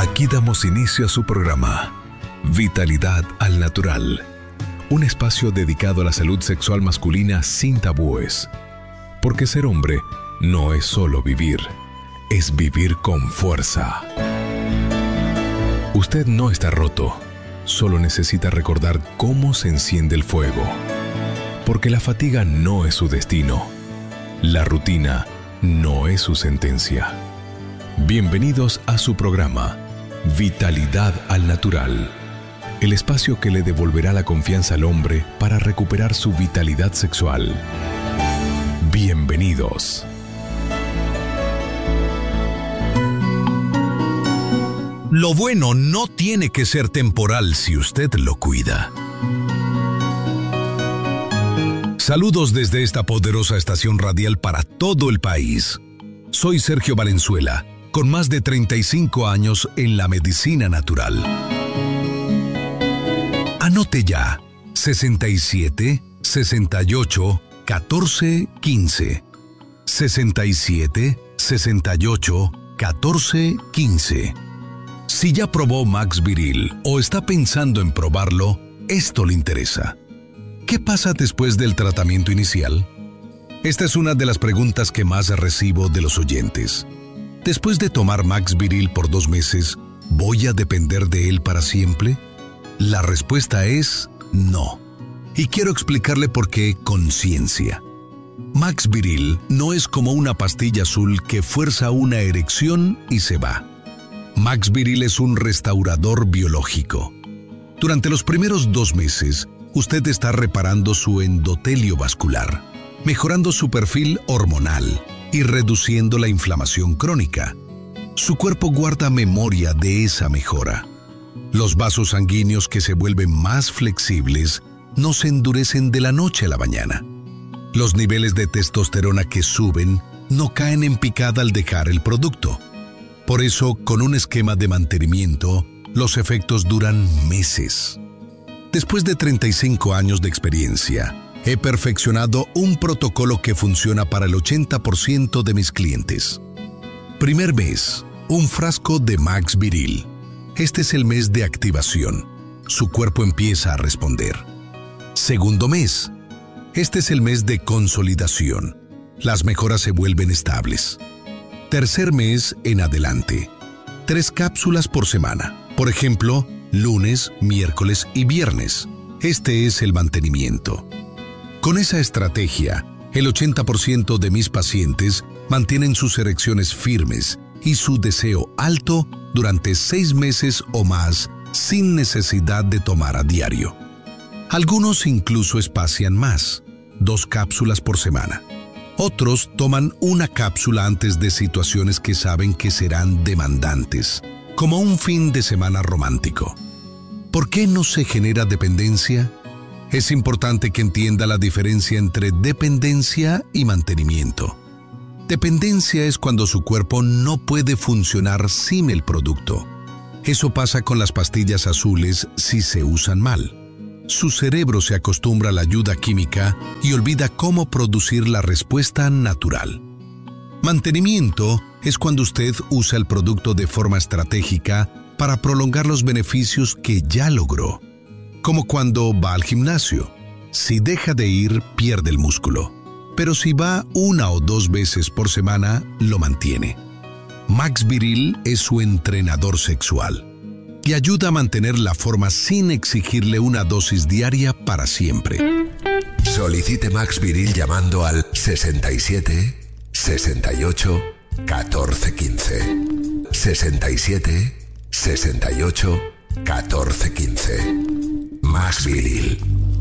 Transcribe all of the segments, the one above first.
Aquí damos inicio a su programa, Vitalidad al Natural, un espacio dedicado a la salud sexual masculina sin tabúes. Porque ser hombre no es solo vivir, es vivir con fuerza. Usted no está roto, solo necesita recordar cómo se enciende el fuego. Porque la fatiga no es su destino, la rutina no es su sentencia. Bienvenidos a su programa, Vitalidad al Natural, el espacio que le devolverá la confianza al hombre para recuperar su vitalidad sexual. Bienvenidos. Lo bueno no tiene que ser temporal si usted lo cuida. Saludos desde esta poderosa estación radial para todo el país. Soy Sergio Valenzuela, con más de 35 años en la medicina natural. Anote ya, 67 68 14 15. 67 68 14 15. Si ya probó Max Viril o está pensando en probarlo, esto le interesa. ¿Qué pasa después del tratamiento inicial? Esta es una de las preguntas que más recibo de los oyentes. Después de tomar Max Viril por 2 meses, ¿voy a depender de él para siempre? La respuesta es no. Y quiero explicarle por qué con ciencia. Max Viril no es como una pastilla azul que fuerza una erección y se va. Max Viril es un restaurador biológico. Durante los primeros 2 meses, usted está reparando su endotelio vascular, mejorando su perfil hormonal y reduciendo la inflamación crónica. Su cuerpo guarda memoria de esa mejora. Los vasos sanguíneos que se vuelven más flexibles no se endurecen de la noche a la mañana. Los niveles de testosterona que suben no caen en picada al dejar el producto. Por eso, con un esquema de mantenimiento, los efectos duran meses. Después de 35 años de experiencia, he perfeccionado un protocolo que funciona para el 80% de mis clientes. Primer mes, un frasco de Max Viril. Este es el mes de activación. Su cuerpo empieza a responder. Segundo mes, este es el mes de consolidación. Las mejoras se vuelven estables. Tercer mes en adelante, 3 cápsulas por semana. Por ejemplo, lunes, miércoles y viernes. Este es el mantenimiento. Con esa estrategia, el 80% de mis pacientes mantienen sus erecciones firmes y su deseo alto durante 6 meses o más sin necesidad de tomar a diario. Algunos incluso espacian más, 2 cápsulas por semana. Otros toman una cápsula antes de situaciones que saben que serán demandantes, como un fin de semana romántico. ¿Por qué no se genera dependencia? Es importante que entienda la diferencia entre dependencia y mantenimiento. Dependencia es cuando su cuerpo no puede funcionar sin el producto. Eso pasa con las pastillas azules si se usan mal. Su cerebro se acostumbra a la ayuda química y olvida cómo producir la respuesta natural. Mantenimiento es cuando usted usa el producto de forma estratégica para prolongar los beneficios que ya logró. Como cuando va al gimnasio. Si deja de ir, pierde el músculo. Pero si va 1 o 2 veces por semana, lo mantiene. Max Viril es su entrenador sexual y ayuda a mantener la forma sin exigirle una dosis diaria para siempre. Solicite Max Viril llamando al 67 68 14 15. 67 68 14 15. Max Viril.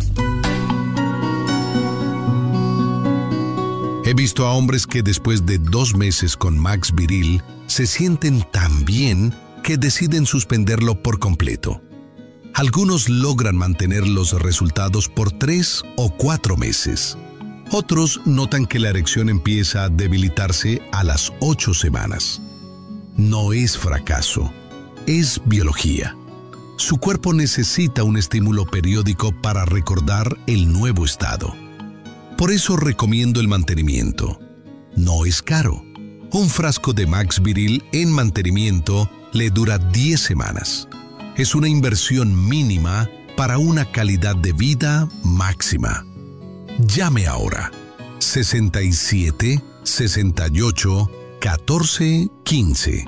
He visto a hombres que después de 2 meses con Max Viril se sienten tan bien que deciden suspenderlo por completo. Algunos logran mantener los resultados por 3 o 4 meses. Otros notan que la erección empieza a debilitarse a las 8 semanas. No es fracaso, es biología. Su cuerpo necesita un estímulo periódico para recordar el nuevo estado. Por eso recomiendo el mantenimiento. No es caro. Un frasco de Max Viril en mantenimiento le dura 10 semanas. Es una inversión mínima para una calidad de vida máxima. Llame ahora. 67 68 14 15.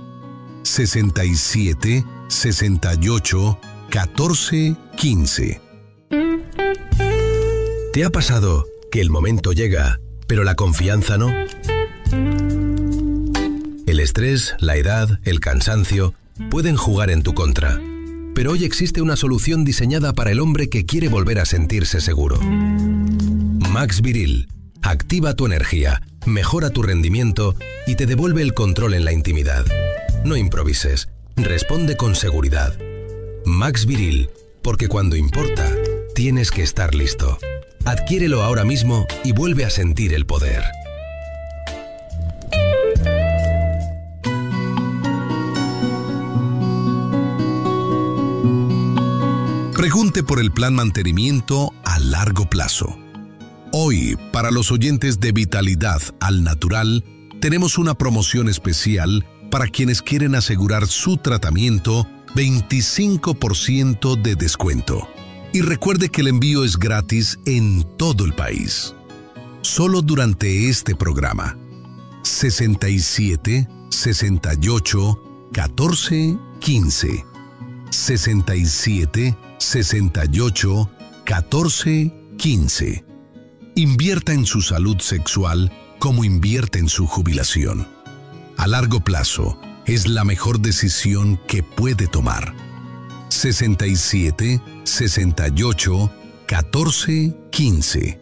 67 68 14 15. ¿Te ha pasado que el momento llega, pero la confianza no? El estrés, la edad, el cansancio pueden jugar en tu contra. Pero hoy existe una solución diseñada para el hombre que quiere volver a sentirse seguro. Max Viril activa tu energía, mejora tu rendimiento y te devuelve el control en la intimidad. No improvises, responde con seguridad. Max Viril, porque cuando importa, tienes que estar listo. Adquiérelo ahora mismo y vuelve a sentir el poder. Pregunte por el plan mantenimiento a largo plazo. Hoy, para los oyentes de Vitalidad al Natural, tenemos una promoción especial para quienes quieren asegurar su tratamiento, 25% de descuento. Y recuerde que el envío es gratis en todo el país. Solo durante este programa. 67 68 14 15. 67 68 14 15. Invierta en su salud sexual como invierte en su jubilación. A largo plazo, es la mejor decisión que puede tomar. 67 68 14 15.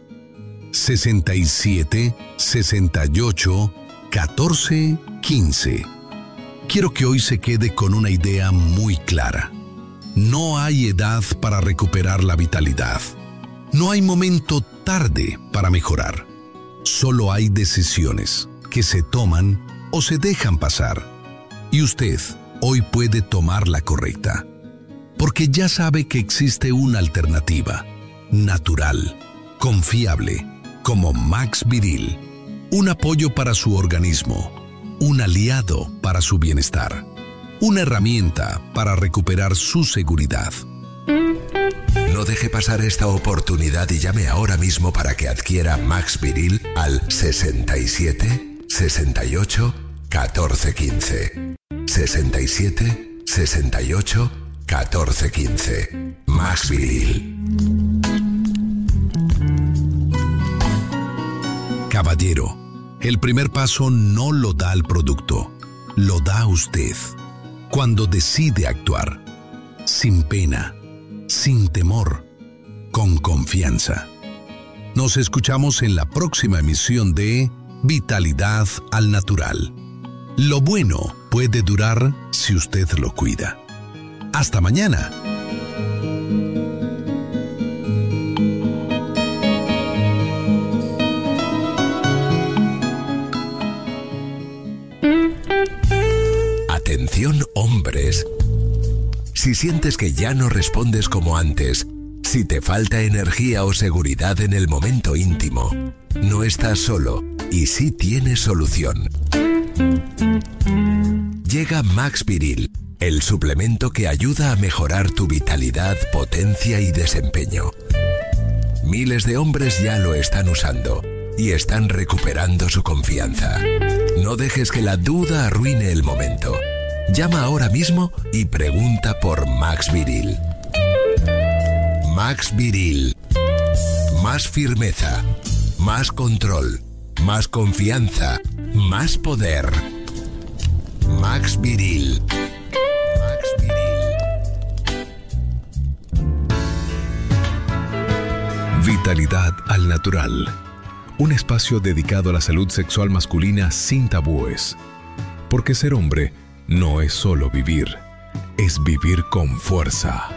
67 68 14 15. Quiero que hoy se quede con una idea muy clara. No hay edad para recuperar la vitalidad. No hay momento tarde para mejorar. Solo hay decisiones que se toman o se dejan pasar. Y usted hoy puede tomar la correcta. Porque ya sabe que existe una alternativa, natural, confiable, como Max Viril. Un apoyo para su organismo, un aliado para su bienestar, una herramienta para recuperar su seguridad. No deje pasar esta oportunidad y llame ahora mismo para que adquiera Max Viril al 67 68 14 15. 67 68 14 15. Max Viril. Caballero, el primer paso no lo da el producto, lo da usted. Cuando decide actuar, sin pena, sin temor, con confianza. Nos escuchamos en la próxima emisión de Vitalidad al Natural. Lo bueno puede durar si usted lo cuida. ¡Hasta mañana! Atención, hombres. Si sientes que ya no respondes como antes, si te falta energía o seguridad en el momento íntimo, no estás solo y sí tienes solución. Llega Max Viril, el suplemento que ayuda a mejorar tu vitalidad, potencia y desempeño. Miles de hombres ya lo están usando y están recuperando su confianza. No dejes que la duda arruine el momento. Llama ahora mismo y pregunta por Max Viril. Max Viril. Más firmeza, más control, más confianza, más poder. Max Viril. Max Viril. Vitalidad al Natural. Un espacio dedicado a la salud sexual masculina sin tabúes. Porque ser hombre no es solo vivir, es vivir con fuerza.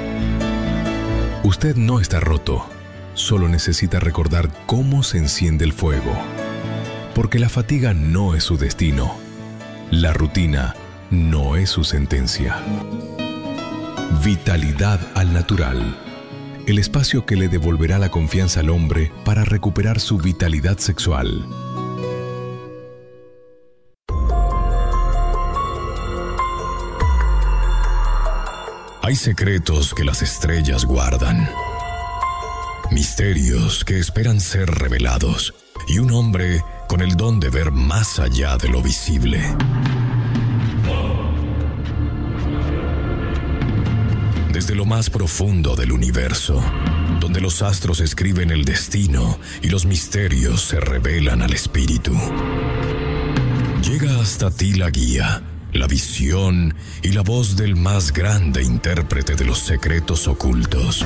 Usted no está roto, solo necesita recordar cómo se enciende el fuego. Porque la fatiga no es su destino, la rutina no es su sentencia. Vitalidad al Natural. El espacio que le devolverá la confianza al hombre para recuperar su vitalidad sexual. Hay secretos que las estrellas guardan, misterios que esperan ser revelados, y un hombre con el don de ver más allá de lo visible. Desde lo más profundo del universo, donde los astros escriben el destino y los misterios se revelan al espíritu, llega hasta ti la guía, la visión y la voz del más grande intérprete de los secretos ocultos.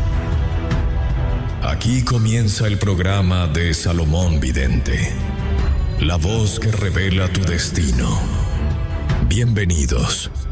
Aquí comienza el programa de Salomón Vidente, la voz que revela tu destino. Bienvenidos.